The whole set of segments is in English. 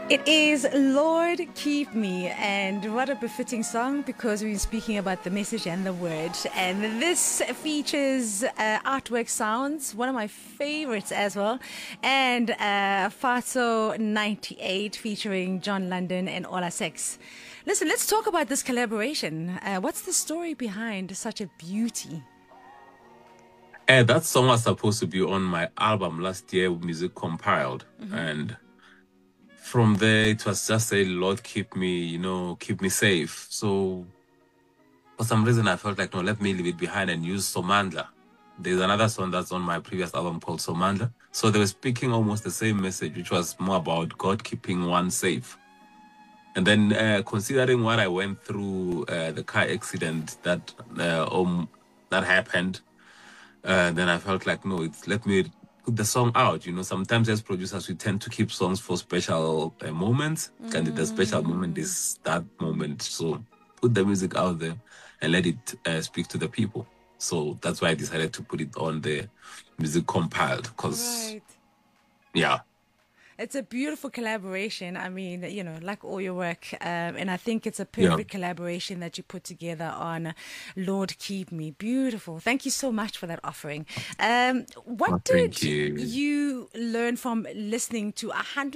It is Lord Keep Me, and what a befitting song because we've been speaking about the message and the word. And this features artwork sounds, one of my favorites as well, and Fato 98 featuring John London and Ola Sex. Listen, let's talk about this collaboration. What's the story behind such a beauty? That song was supposed to be on my album last year, Music Compiled. And from there, it was just a Lord, keep me, keep me safe. So for some reason, I felt like, no, let me leave it behind and use Somandla. There's another song that's on my previous album called Somandla. So they were speaking almost the same message, which was more about God keeping one safe. And then considering what I went through, the car accident that happened, then I felt like, no, it's let me put the song out. Sometimes as producers, we tend to keep songs for special moments, and the special moment is that moment. So put the music out there and let it speak to the people. So that's why I decided to put it on the music compiled because, Right. yeah. It's a beautiful collaboration. I mean, like all your work. And I think it's a Yeah. perfect collaboration that you put together on Lord Keep Me. Beautiful. Thank you so much for that offering. Oh, What thank did you. you learn from listening to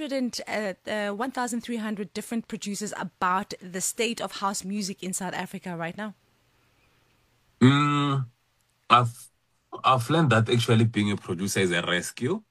1,300 different producers about the state of house music in South Africa right now? Mm, I've I've learned that actually being a producer is a rescue.